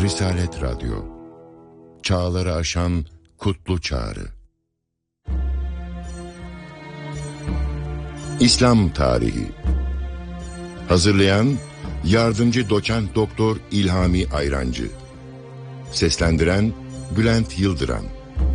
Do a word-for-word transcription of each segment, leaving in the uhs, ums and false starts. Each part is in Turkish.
Risalet Radyo, çağları aşan kutlu çağrı. İslam Tarihi. Hazırlayan Yardımcı Doçent Doktor İlhami Ayrancı. Seslendiren Bülent Yıldıran.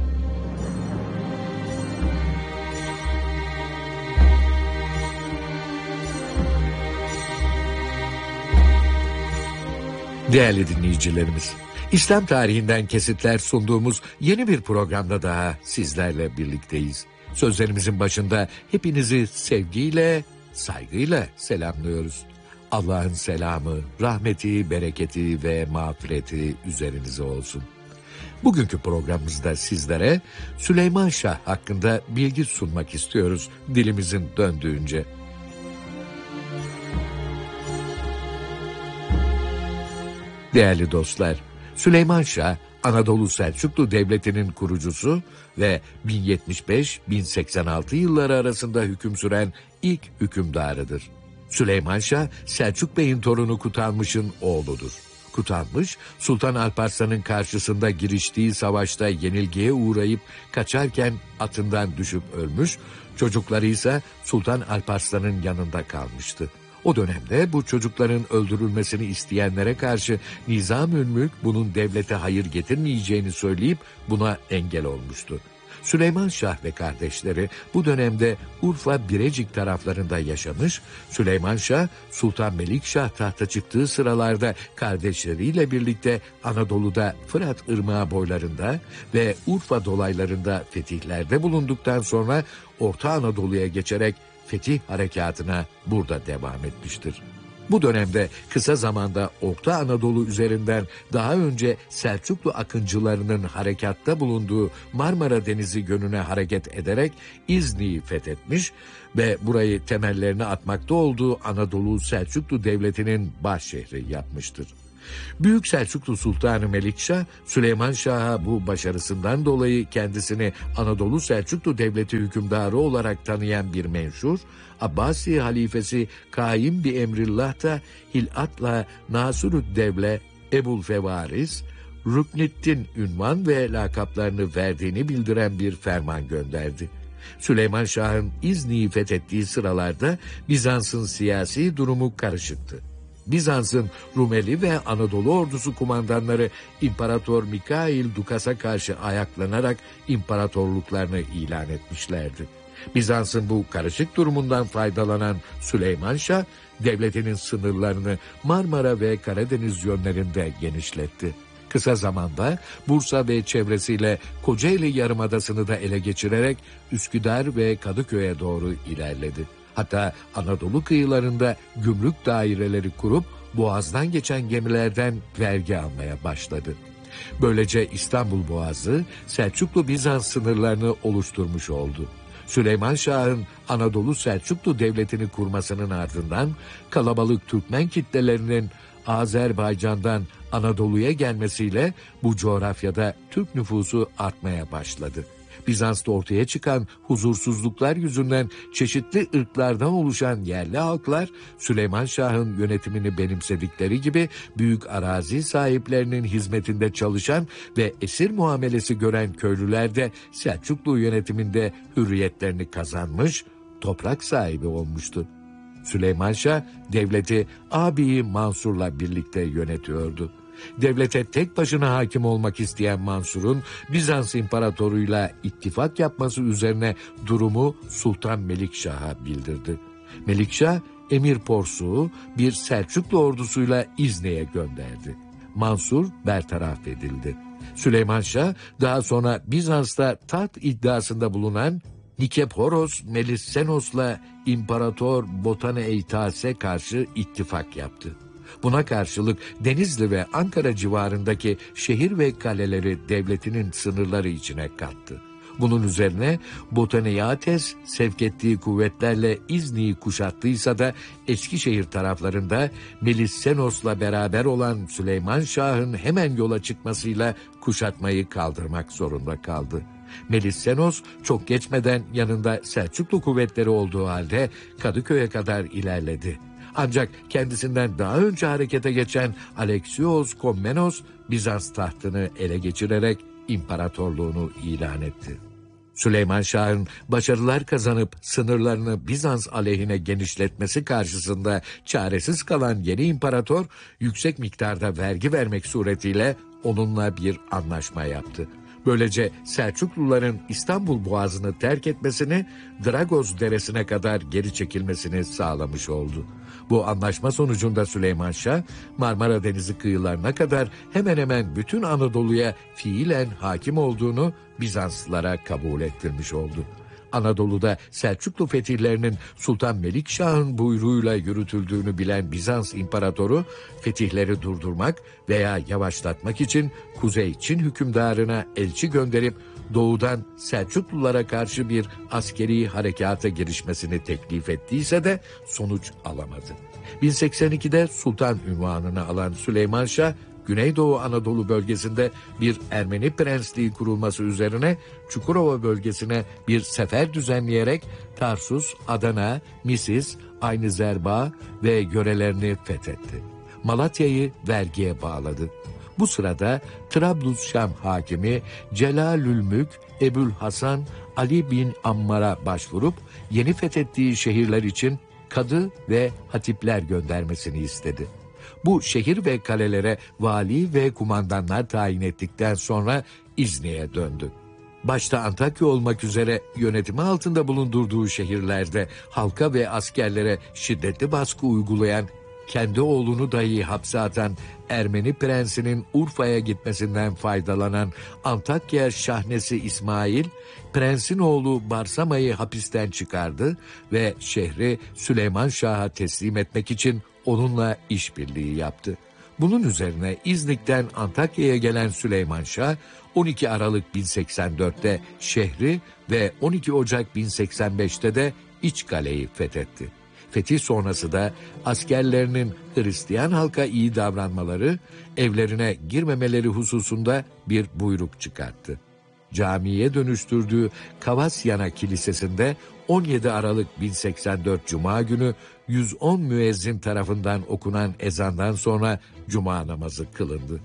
Değerli dinleyicilerimiz, İslam tarihinden kesitler sunduğumuz yeni bir programda daha sizlerle birlikteyiz. Sözlerimizin başında hepinizi sevgiyle, saygıyla selamlıyoruz. Allah'ın selamı, rahmeti, bereketi ve mağfireti üzerinize olsun. Bugünkü programımızda sizlere Süleyman Şah hakkında bilgi sunmak istiyoruz dilimizin döndüğünce. Değerli dostlar, Süleyman Şah, Anadolu Selçuklu Devleti'nin kurucusu ve bin yetmiş beş bin seksen altı yılları arasında hüküm süren ilk hükümdarıdır. Süleyman Şah, Selçuk Bey'in torunu Kutalmış'ın oğludur. Kutalmış, Sultan Alparslan'ın karşısında giriştiği savaşta yenilgiye uğrayıp kaçarken atından düşüp ölmüş, çocukları ise Sultan Alparslan'ın yanında kalmıştı. O dönemde bu çocukların öldürülmesini isteyenlere karşı Nizam-ül Mülk bunun devlete hayır getirmeyeceğini söyleyip buna engel olmuştu. Süleyman Şah ve kardeşleri bu dönemde Urfa Birecik taraflarında yaşamış, Süleyman Şah, Sultan Melikşah tahta çıktığı sıralarda kardeşleriyle birlikte Anadolu'da Fırat Irmağı boylarında ve Urfa dolaylarında fetihlerde bulunduktan sonra Orta Anadolu'ya geçerek fetih harekatına burada devam etmiştir. Bu dönemde kısa zamanda Orta Anadolu üzerinden daha önce Selçuklu akıncılarının harekatta bulunduğu Marmara Denizi yönüne hareket ederek İznik'i fethetmiş ve burayı temellerini atmakta olduğu Anadolu Selçuklu Devleti'nin başşehri yapmıştır. Büyük Selçuklu Sultanı Melikşah, Süleyman Şah'a bu başarısından dolayı kendisini Anadolu Selçuklu Devleti hükümdarı olarak tanıyan bir menşur, Abbasi halifesi Kaim bi Emrillah da Hilat'la Nasürü'd-Devle Ebu'l-Fevaris, Rüknettin ünvan ve lakaplarını verdiğini bildiren bir ferman gönderdi. Süleyman Şah'ın İznik'i fethettiği sıralarda Bizans'ın siyasi durumu karışıktı. Bizans'ın Rumeli ve Anadolu ordusu kumandanları İmparator Mikail Dukas'a karşı ayaklanarak imparatorluklarını ilan etmişlerdi. Bizans'ın bu karışık durumundan faydalanan Süleyman Şah, devletinin sınırlarını Marmara ve Karadeniz yönlerinde genişletti. Kısa zamanda Bursa ve çevresiyle Kocaeli Yarımadası'nı da ele geçirerek Üsküdar ve Kadıköy'e doğru ilerledi. Hatta Anadolu kıyılarında gümrük daireleri kurup boğazdan geçen gemilerden vergi almaya başladı. Böylece İstanbul Boğazı Selçuklu-Bizans sınırlarını oluşturmuş oldu. Süleyman Şah'ın Anadolu Selçuklu Devleti'ni kurmasının ardından kalabalık Türkmen kitlelerinin Azerbaycan'dan Anadolu'ya gelmesiyle bu coğrafyada Türk nüfusu artmaya başladı. Bizans'ta ortaya çıkan huzursuzluklar yüzünden çeşitli ırklardan oluşan yerli halklar Süleyman Şah'ın yönetimini benimsedikleri gibi büyük arazi sahiplerinin hizmetinde çalışan ve esir muamelesi gören köylüler de Selçuklu yönetiminde hürriyetlerini kazanmış, toprak sahibi olmuştu. Süleyman Şah devleti ağabeyi Mansur'la birlikte yönetiyordu. Devlete tek başına hakim olmak isteyen Mansur'un Bizans imparatoruyla ittifak yapması üzerine durumu Sultan Melikşah'a bildirdi. Melikşah, Emir Porsu'yu bir Selçuklu ordusuyla İznik'e gönderdi. Mansur bertaraf edildi. Süleyman Şah daha sonra Bizans'ta taht iddiasında bulunan Nikeporos Melissenos'la İmparator Botaneeitas'e karşı ittifak yaptı. Buna karşılık Denizli ve Ankara civarındaki şehir ve kaleleri devletinin sınırları içine kattı. Bunun üzerine Botaneeiates sevk ettiği kuvvetlerle İznik'i kuşattıysa da Eskişehir taraflarında Melissenos'la beraber olan Süleyman Şah'ın hemen yola çıkmasıyla kuşatmayı kaldırmak zorunda kaldı. Melissenos çok geçmeden yanında Selçuklu kuvvetleri olduğu halde Kadıköy'e kadar ilerledi. Ancak kendisinden daha önce harekete geçen Alexios Komnenos, Bizans tahtını ele geçirerek imparatorluğunu ilan etti. Süleyman Şah'ın başarılar kazanıp sınırlarını Bizans aleyhine genişletmesi karşısında çaresiz kalan yeni imparator, yüksek miktarda vergi vermek suretiyle onunla bir anlaşma yaptı. Böylece Selçukluların İstanbul Boğazı'nı terk etmesini, Dragos Deresi'ne kadar geri çekilmesini sağlamış oldu. Bu anlaşma sonucunda Süleyman Şah, Marmara Denizi kıyılarına kadar hemen hemen bütün Anadolu'ya fiilen hakim olduğunu Bizanslılara kabul ettirmiş oldu. Anadolu'da Selçuklu fetihlerinin Sultan Melikşah'ın buyruğuyla yürütüldüğünü bilen Bizans imparatoru, fetihleri durdurmak veya yavaşlatmak için Kuzey Çin hükümdarına elçi gönderip doğudan Selçuklulara karşı bir askeri harekata girişmesini teklif ettiyse de sonuç alamadı. bin seksen ikide Sultan unvanını alan Süleyman Şah, Güneydoğu Anadolu bölgesinde bir Ermeni prensliği kurulması üzerine Çukurova bölgesine bir sefer düzenleyerek Tarsus, Adana, Misis, Aynızerba ve yörelerini fethetti. Malatya'yı vergiye bağladı. Bu sırada Trablusşam hakimi Celalülmülk Ebul Hasan Ali bin Ammar'a başvurup yeni fethettiği şehirler için kadı ve hatipler göndermesini istedi. Bu şehir ve kalelere vali ve kumandanlar tayin ettikten sonra İznik'e döndü. Başta Antakya olmak üzere yönetimi altında bulundurduğu şehirlerde halka ve askerlere şiddetli baskı uygulayan, kendi oğlunu dahi hapse atan Ermeni prensinin Urfa'ya gitmesinden faydalanan Antakya şahnesi İsmail, prensin oğlu Barsama'yı hapisten çıkardı ve şehri Süleyman Şah'a teslim etmek için onunla işbirliği yaptı. Bunun üzerine İznik'ten Antakya'ya gelen Süleyman Şah, on iki Aralık bin seksen dörtte şehri ve on iki Ocak bin seksen beşte de İçkale'yi fethetti. Fetih sonrası da askerlerinin Hristiyan halka iyi davranmaları, evlerine girmemeleri hususunda bir buyruk çıkarttı. Camiye dönüştürdüğü Kavasyana Kilisesi'nde on yedi Aralık bin seksen dört Cuma günü yüz on müezzin tarafından okunan ezandan sonra Cuma namazı kılındı.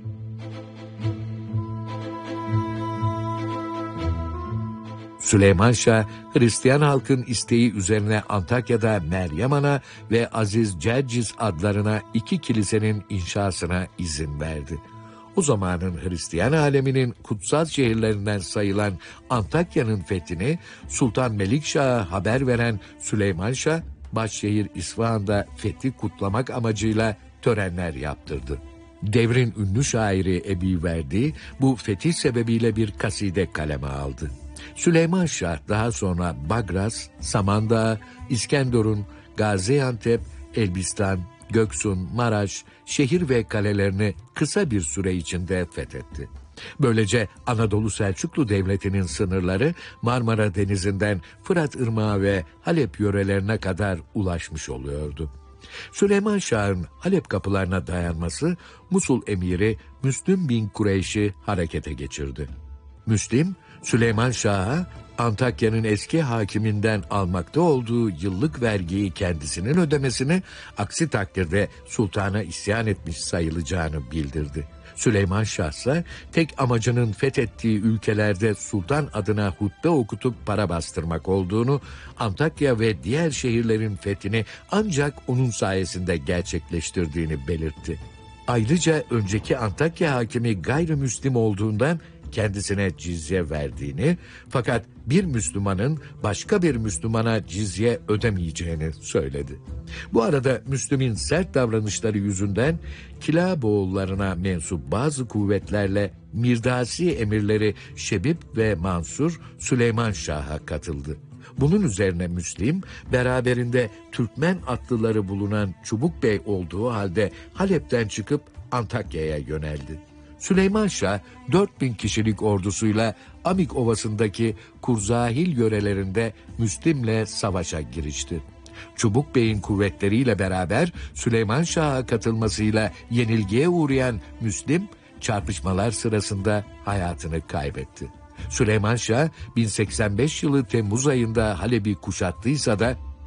Süleyman Şah, Hristiyan halkın isteği üzerine Antakya'da Meryem Ana ve Aziz Cercis adlarına iki kilisenin inşasına izin verdi. O zamanın Hristiyan aleminin kutsal şehirlerinden sayılan Antakya'nın fethini Sultan Melikşah'a haber veren Süleyman Şah, başşehir İsfahan'da fethi kutlamak amacıyla törenler yaptırdı. Devrin ünlü şairi Ebiverdi bu fetih sebebiyle bir kaside kaleme aldı. Süleyman Şah daha sonra Bagras, Samandağ, İskenderun, Gaziantep, Elbistan, Göksun, Maraş, şehir ve kalelerini kısa bir süre içinde fethetti. Böylece Anadolu Selçuklu Devleti'nin sınırları Marmara Denizi'nden Fırat Irmağı ve Halep yörelerine kadar ulaşmış oluyordu. Süleyman Şah'ın Halep kapılarına dayanması Musul emiri Müslüm bin Kureyş'i harekete geçirdi. Müslim, Süleyman Şah'a Antakya'nın eski hakiminden almakta olduğu yıllık vergiyi kendisinin ödemesini, aksi takdirde sultana isyan etmiş sayılacağını bildirdi. Süleyman Şah ise tek amacının fethettiği ülkelerde sultan adına hutbe okutup para bastırmak olduğunu, Antakya ve diğer şehirlerin fethini ancak onun sayesinde gerçekleştirdiğini belirtti. Ayrıca önceki Antakya hakimi gayrimüslim olduğundan kendisine cizye verdiğini, fakat bir Müslümanın başka bir Müslümana cizye ödemeyeceğini söyledi. Bu arada Müslüm'ün sert davranışları yüzünden Kilaboğullarına mensup bazı kuvvetlerle Mirdasi emirleri Şebib ve Mansur Süleyman Şah'a katıldı. Bunun üzerine Müslim, beraberinde Türkmen atlıları bulunan Çubuk Bey olduğu halde Halep'ten çıkıp Antakya'ya yöneldi. Süleyman Şah dört bin kişilik ordusuyla Amik Ovası'ndaki Kurzahil yörelerinde Müslim'le savaşa girişti. Çubuk Bey'in kuvvetleriyle beraber Süleyman Şah'a katılmasıyla yenilgiye uğrayan Müslim, çarpışmalar sırasında hayatını kaybetti. Süleyman Şah bin seksen beş yılı Temmuz ayında Halep'i kuşattıysa da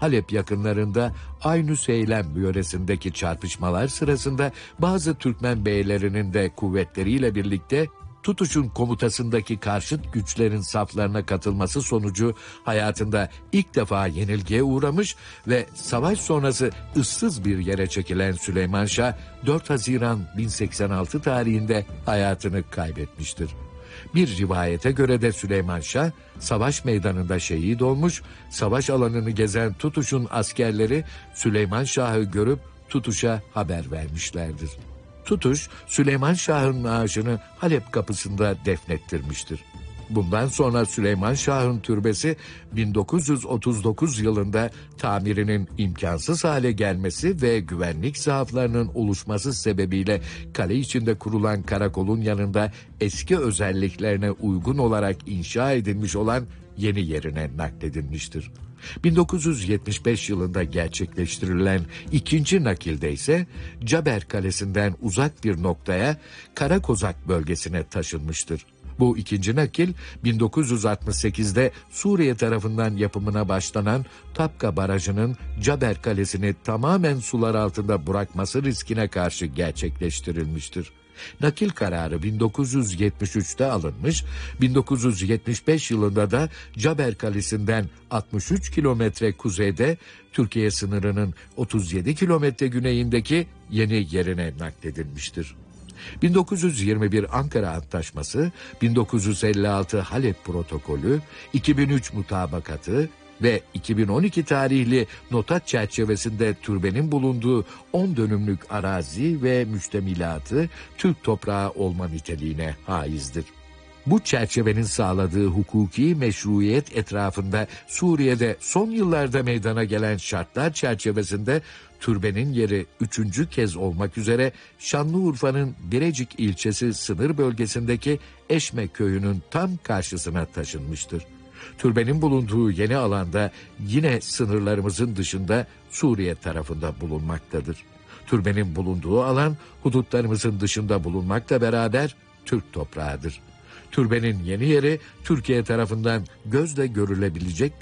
Halep yakınlarında Aynü Seylem yöresindeki çarpışmalar sırasında bazı Türkmen beylerinin de kuvvetleriyle birlikte Tutuş'un komutasındaki karşıt güçlerin saflarına katılması sonucu hayatında ilk defa yenilgiye uğramış ve savaş sonrası ıssız bir yere çekilen Süleyman Şah dört Haziran bin seksen altı tarihinde hayatını kaybetmiştir. Bir rivayete göre de Süleyman Şah savaş meydanında şehit olmuş, savaş alanını gezen Tutuş'un askerleri Süleyman Şah'ı görüp Tutuş'a haber vermişlerdir. Tutuş, Süleyman Şah'ın naaşını Halep kapısında defnettirmiştir. Bundan sonra Süleyman Şah'ın türbesi bin dokuz yüz otuz dokuz yılında tamirinin imkansız hale gelmesi ve güvenlik zaaflarının oluşması sebebiyle kale içinde kurulan karakolun yanında eski özelliklerine uygun olarak inşa edilmiş olan yeni yerine nakledilmiştir. bin dokuz yüz yetmiş beş yılında gerçekleştirilen ikinci nakilde ise Caber Kalesi'nden uzak bir noktaya Karakozak bölgesine taşınmıştır. Bu ikinci nakil bin dokuz yüz altmış sekizde Suriye tarafından yapımına başlanan Tapka Barajı'nın Caber Kalesi'ni tamamen sular altında bırakması riskine karşı gerçekleştirilmiştir. Nakil kararı bin dokuz yüz yetmiş üçte alınmış, bin dokuz yüz yetmiş beş yılında da Caber Kalesi'nden altmış üç kilometre kuzeyde Türkiye sınırının otuz yedi kilometre güneyindeki yeni yerine nakledilmiştir. bin dokuz yüz yirmi bir Ankara Antlaşması, bin dokuz yüz elli altı Halep Protokolü, iki bin üç Mutabakatı ve iki bin on iki tarihli notat çerçevesinde türbenin bulunduğu on dönümlük arazi ve müştemilatı Türk toprağı olma niteliğine haizdir. Bu çerçevenin sağladığı hukuki meşruiyet etrafında Suriye'de son yıllarda meydana gelen şartlar çerçevesinde türbenin yeri üçüncü kez olmak üzere Şanlıurfa'nın Birecik ilçesi sınır bölgesindeki Eşme köyünün tam karşısına taşınmıştır. Türbenin bulunduğu yeni alanda yine sınırlarımızın dışında Suriye tarafında bulunmaktadır. Türbenin bulunduğu alan hudutlarımızın dışında bulunmakla beraber Türk toprağıdır. Türbenin yeni yeri Türkiye tarafından gözle görülebilecek